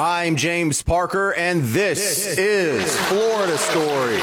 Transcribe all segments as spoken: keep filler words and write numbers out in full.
I'm James Parker, and this, this is Florida Story.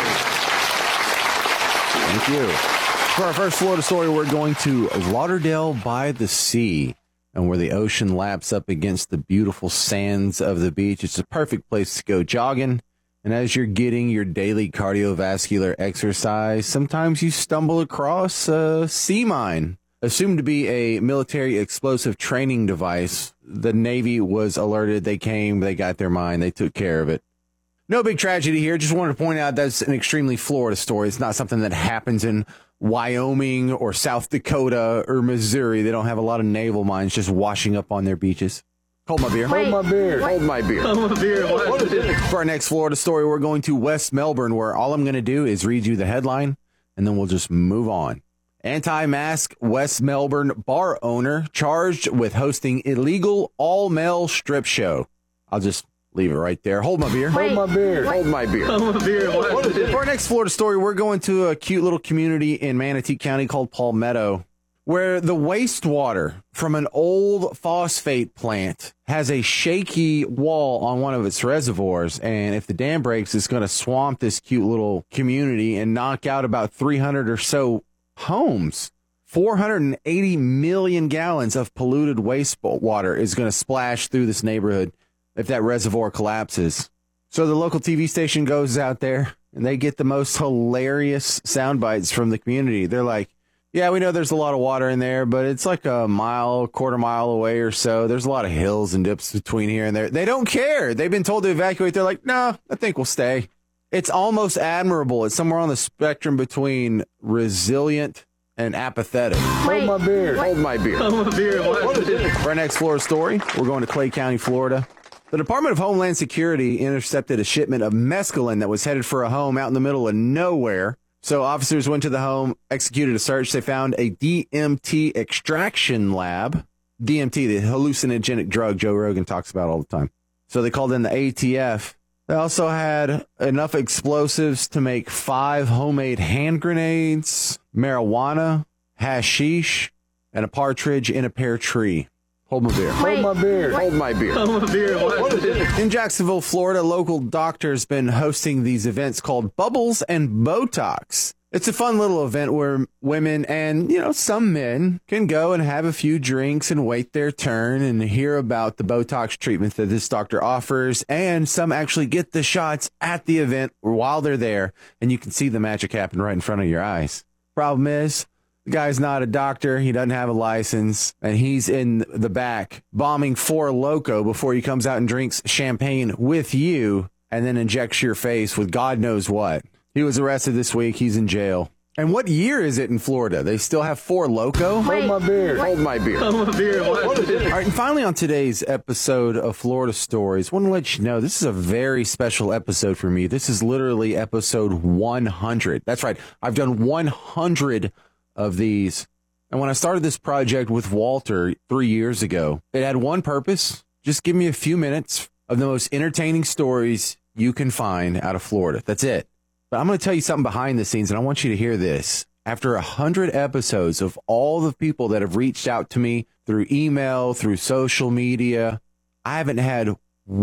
Thank you. For our first Florida story, we're going to Lauderdale by the Sea, and where the ocean laps up against the beautiful sands of the beach. It's a perfect place to go jogging. And as you're getting your daily cardiovascular exercise, sometimes you stumble across a sea mine. Assumed to be a military explosive training device, the Navy was alerted. They came, they got their mine, they took care of it. No big tragedy here. Just wanted to point out that's an extremely Florida story. It's not something that happens in Wyoming or South Dakota or Missouri. They don't have a lot of naval mines just washing up on their beaches. Hold my beer. Wait, Hold my beer. What? Hold my beer. Hold my beer. What? What is it? For our next Florida story, we're going to West Melbourne, where all I'm going to do is read you the headline, and then we'll just move on. Anti-mask West Melbourne bar owner charged with hosting illegal all-male strip show. I'll just leave it right there. Hold my beer. Wait, Hold my beer. What? Hold my beer. Hold my beer. What? What is it? For our next Florida story, we're going to a cute little community in Manatee County called Palmetto, where the wastewater from an old phosphate plant has a shaky wall on one of its reservoirs. And if the dam breaks, it's going to swamp this cute little community and knock out about three hundred or so homes. four hundred eighty million gallons of polluted wastewater is going to splash through this neighborhood if that reservoir collapses. So the local T V station goes out there and they get the most hilarious sound bites from the community. They're like, yeah, we know there's a lot of water in there, but it's like a mile, quarter mile away or so. There's a lot of hills and dips between here and there. They don't care. They've been told to evacuate. They're like, no, I think we'll stay. It's almost admirable. It's somewhere on the spectrum between resilient and apathetic. Wait, Hold my beer. Hold my beer. Hold my beer. What? What is it? For our next Florida story, we're going to Clay County, Florida. The Department of Homeland Security intercepted a shipment of mescaline that was headed for a home out in the middle of nowhere. So officers went to the home, executed a search. They found a D M T extraction lab. D M T, the hallucinogenic drug Joe Rogan talks about all the time. So they called in the A T F. They also had enough explosives to make five homemade hand grenades, marijuana, hashish, and a partridge in a pear tree. Hold my beer. Wait, Hold my beer. Hold my beer. Hold my beer. What? What is it? In Jacksonville, Florida, a local doctor's been hosting these events called Bubbles and Botox. It's a fun little event where women and, you know, some men can go and have a few drinks and wait their turn and hear about the Botox treatment that this doctor offers. And some actually get the shots at the event while they're there, and you can see the magic happen right in front of your eyes. Problem is, the guy's not a doctor. He doesn't have a license, and he's in the back bombing Four Loko before he comes out and drinks champagne with you and then injects your face with God knows what. He was arrested this week. He's in jail. And what year is it in Florida? They still have Four Loko? Wait, Hold my beer. What? Hold my beer. Hold my beer. What? What is it? All right, and finally on today's episode of Florida Stories, I want to let you know this is a very special episode for me. This is literally episode one hundred. That's right. I've done one hundred of these. And when I started this project with Walter three years ago, it had one purpose. Just give me a few minutes of the most entertaining stories you can find out of Florida. That's it. But I'm going to tell you something behind the scenes, and I want you to hear this. After a hundred episodes of all the people that have reached out to me through email, through social media, I haven't had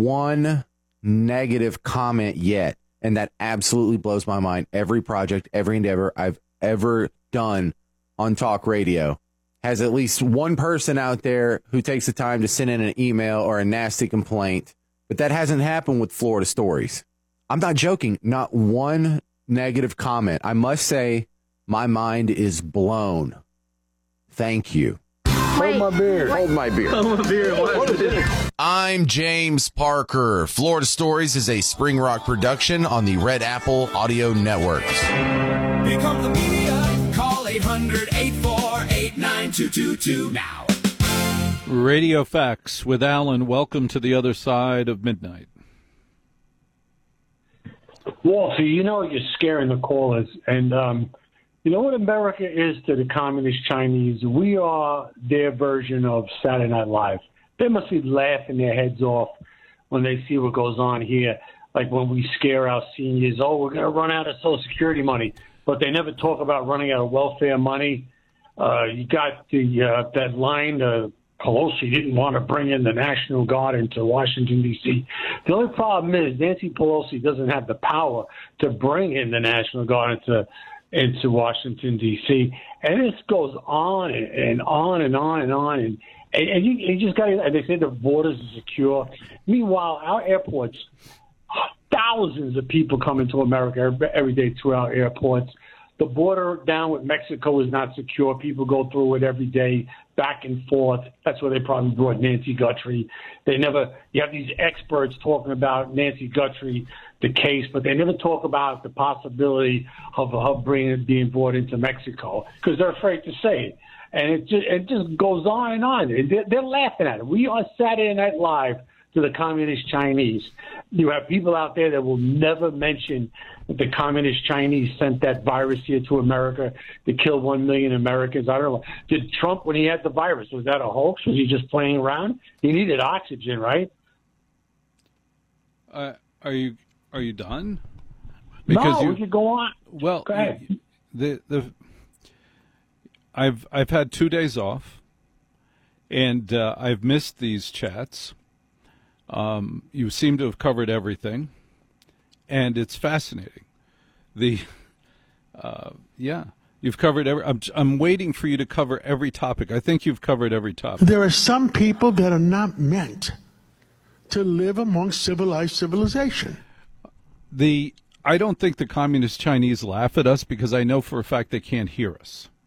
one negative comment yet. And that absolutely blows my mind. Every project, every endeavor I've ever done on talk radio has at least one person out there who takes the time to send in an email or a nasty complaint. But that hasn't happened with Florida Stories. I'm not joking. Not one negative comment. I must say my mind is blown. Thank you. Wait, Hold my beer. Hold my beer. Hold my beer. What? What is it? I'm James Parker. Florida Stories is a Spring Rock production on the Red Apple Audio Networks. Become the media. Call eight hundred, eight four eight, nine two two two now. Radio Facts with Alan. Welcome to the other side of midnight. Walter, you know you're scaring the callers. And um, you know what America is to the communist Chinese? We are their version of Saturday Night Live. They must be laughing their heads off when they see what goes on here. Like when we scare our seniors, oh, we're going to run out of Social Security money. But they never talk about running out of welfare money. Uh, you got the uh, that line, uh, Pelosi didn't want to bring in the National Guard into Washington, D C. The only problem is Nancy Pelosi doesn't have the power to bring in the National Guard into into Washington, D C. And this goes on and, and on and on and on. And, and, and you, you just got to, they say the borders are secure. Meanwhile, our airports, thousands of people come into America every, every day through our airports. The border down with Mexico is not secure. People go through it every day, back and forth. That's where they probably brought Nancy Guthrie. They never, you have these experts talking about Nancy Guthrie, the case, but they never talk about the possibility of her bringing being brought into Mexico because they're afraid to say it. And it just, it just goes on and on. They're, they're laughing at it. We are Saturday Night Live to the communist Chinese. You have people out there that will never mention that the communist Chinese sent that virus here to America to kill one million Americans. I don't know. Did Trump, when he had the virus, was that a hoax? Was he just playing around? He needed oxygen, right? Uh, are you are you done? No, you, we could go on. Well, go ahead. The the I've I've had two days off, and uh, I've missed these chats. Um, you seem to have covered everything, and it's fascinating. The, uh, yeah, you've covered every. I'm, I'm waiting for you to cover every topic. I think you've covered every topic. There are some people that are not meant to live among civilized civilization. The I don't think the communist Chinese laugh at us because I know for a fact they can't hear us.